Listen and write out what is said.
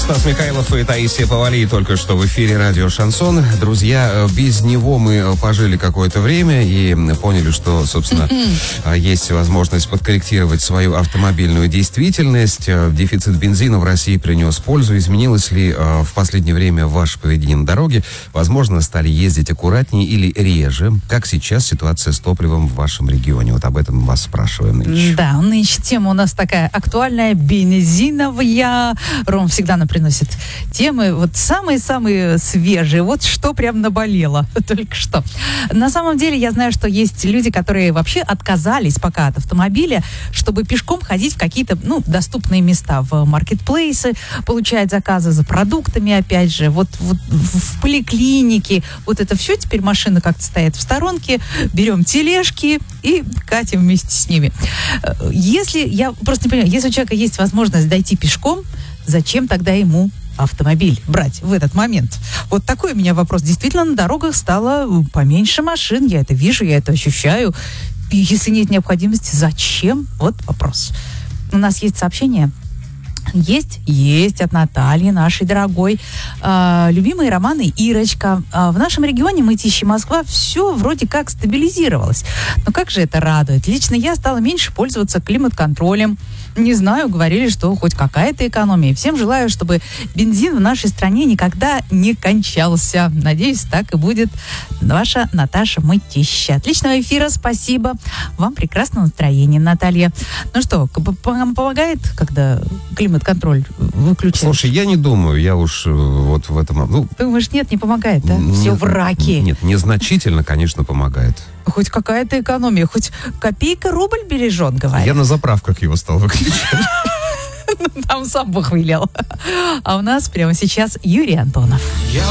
Стас Михайлов и Таисия Повалий только что в эфире радио «Шансон». Друзья, без него мы пожили какое-то время и поняли, что, собственно, есть возможность подкорректировать свою автомобильную действительность. Дефицит бензина в России принес пользу. Изменилось ли в последнее время ваше поведение на дороге? Возможно, стали ездить аккуратнее или реже? Как сейчас ситуация с топливом в вашем регионе? Вот об этом вас спрашиваем нынче. Да, нынче тема у нас такая актуальная, бензиновая. Ром всегда нам приносит темы, вот самые-самые свежие, вот что прям наболело только что. На самом деле я знаю, что есть люди, которые вообще отказались пока от автомобиля, чтобы пешком ходить в какие-то, доступные места, в маркетплейсы, получать заказы за продуктами, опять же, вот в поликлинике, вот это все, теперь машина как-то стоит в сторонке, берем тележки и катим вместе с ними. Я просто не понимаю, если у человека есть возможность дойти пешком, зачем тогда ему автомобиль брать в этот момент? Вот такой у меня вопрос. Действительно, на дорогах стало поменьше машин. Я это вижу, я это ощущаю. И если нет необходимости, зачем? Вот вопрос. У нас есть сообщение? Есть от Натальи, нашей дорогой. Любимые романы Ирочка. В нашем регионе Мытищи-Москва все вроде как стабилизировалось. Но как же это радует. Лично я стала меньше пользоваться климат-контролем. Не знаю, говорили, что хоть какая-то экономия. Всем желаю, чтобы бензин в нашей стране никогда не кончался. Надеюсь, так и будет. Ваша Наташа Мытища. Отличного эфира, спасибо. Вам прекрасного настроения, Наталья. Ну что, помогает, когда климат-контроль выключен? Слушай, я не думаю, я уж вот в этом... Думаешь, нет, не помогает, да? Все в раке. Нет, незначительно, конечно, помогает. Хоть какая-то экономия, хоть копейка рубль бережет, говорят. Я на заправках его стал выключать. Там сам Бог велел. А у нас прямо сейчас Юрий Антонов. Я